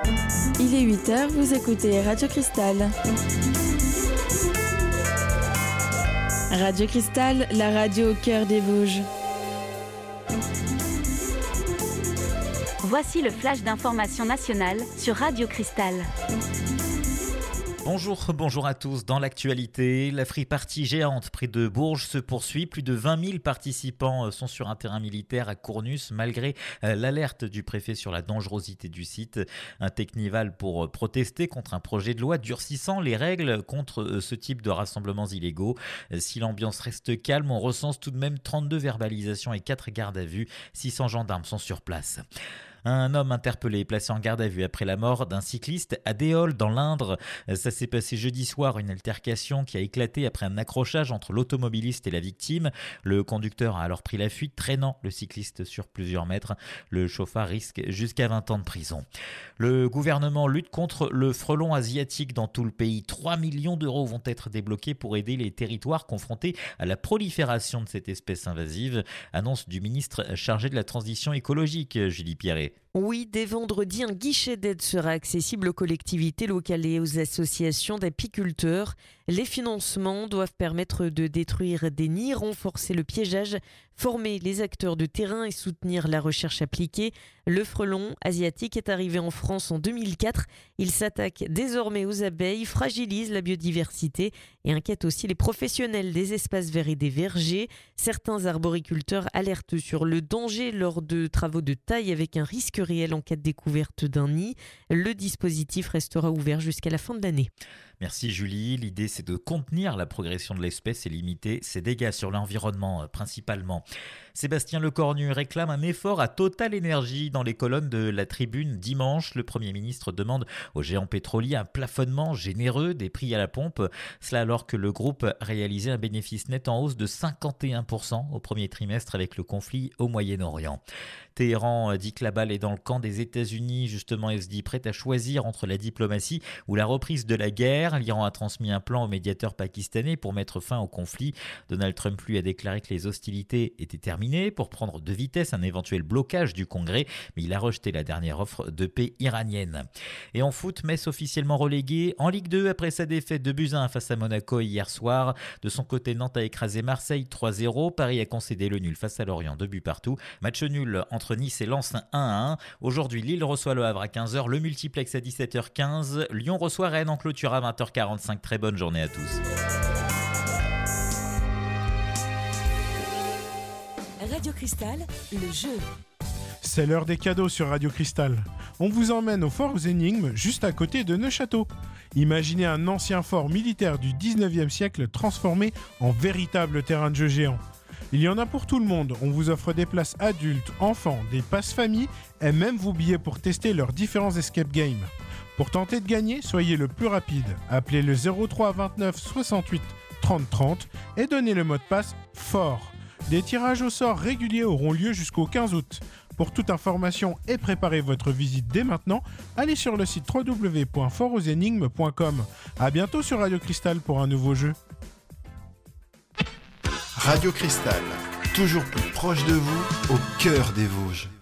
Il est 8h, vous écoutez Radio Cristal. Radio Cristal, la radio au cœur des Vosges. Voici le flash d'information nationale sur Radio Cristal. Bonjour à tous. Dans l'actualité, la free party géante près de Bourges se poursuit. Plus de 20 000 participants sont sur un terrain militaire à Cournus malgré l'alerte du préfet sur la dangerosité du site. Un technival pour protester contre un projet de loi durcissant les règles contre ce type de rassemblements illégaux. Si l'ambiance reste calme, on recense tout de même 32 verbalisations et 4 gardes à vue. 600 gendarmes sont sur place. Un homme interpellé, placé en garde à vue après la mort d'un cycliste à Déol dans l'Indre. Ça s'est passé jeudi soir, une altercation qui a éclaté après un accrochage entre l'automobiliste et la victime. Le conducteur a alors pris la fuite, traînant le cycliste sur plusieurs mètres. Le chauffard risque jusqu'à 20 ans de prison. Le gouvernement lutte contre le frelon asiatique dans tout le pays. 3 millions d'euros vont être débloqués pour aider les territoires confrontés à la prolifération de cette espèce invasive. Annonce du ministre chargé de la transition écologique, Julie Pierret. Oui, dès vendredi, un guichet d'aide sera accessible aux collectivités locales et aux associations d'apiculteurs. Les financements doivent permettre de détruire des nids, renforcer le piégeage, former les acteurs de terrain et soutenir la recherche appliquée. Le frelon asiatique est arrivé en France en 2004. Il s'attaque désormais aux abeilles, fragilise la biodiversité et inquiète aussi les professionnels des espaces verts et des vergers. Certains arboriculteurs alertent sur le danger lors de travaux de taille avec un risque réel en cas de découverte d'un nid. Le dispositif restera ouvert jusqu'à la fin de l'année. Merci Julie. L'idée, c'est de contenir la progression de l'espèce et limiter ses dégâts sur l'environnement principalement. Sébastien Lecornu réclame un effort à Total Énergie dans les colonnes de la Tribune dimanche. Le Premier ministre demande aux géants pétroliers un plafonnement généreux des prix à la pompe. Cela alors que le groupe réalisait un bénéfice net en hausse de 51% au premier trimestre avec le conflit au Moyen-Orient. Téhéran dit que la balle est dans le camp des États-Unis. Justement, elle se dit prête à choisir entre la diplomatie ou la reprise de la guerre. L'Iran a transmis un plan au médiateur pakistanais pour mettre fin au conflit. Donald Trump, lui, a déclaré que les hostilités étaient terminées pour prendre de vitesse un éventuel blocage du Congrès, mais il a rejeté la dernière offre de paix iranienne. Et en foot, Metz officiellement relégué en Ligue 2 après sa défaite de Buzyn face à Monaco hier soir. De son côté, Nantes a écrasé Marseille 3-0. Paris a concédé le nul face à Lorient, 2 buts partout. Match nul entre Nice et Lens 1-1. Aujourd'hui, Lille reçoit le Havre à 15h, le multiplex à 17h15. Lyon reçoit Rennes en clôture à 20h45. Très bonne journée à tous. Radio Cristal, le jeu. C'est l'heure des cadeaux sur Radio Cristal. On vous emmène au fort aux énigmes, juste à côté de Neufchâteau. Imaginez un ancien fort militaire du 19e siècle transformé en véritable terrain de jeu géant. Il y en a pour tout le monde. On vous offre des places adultes, enfants, des passes famille et même vos billets pour tester leurs différents escape games. Pour tenter de gagner, soyez le plus rapide. Appelez le 03 29 68 30 30 et donnez le mot de passe FORT. Des tirages au sort réguliers auront lieu jusqu'au 15 août. Pour toute information et préparer votre visite dès maintenant, allez sur le site www.fortauxénigmes.com. À bientôt sur Radio Cristal pour un nouveau jeu. Radio Cristal, toujours plus proche de vous, au cœur des Vosges.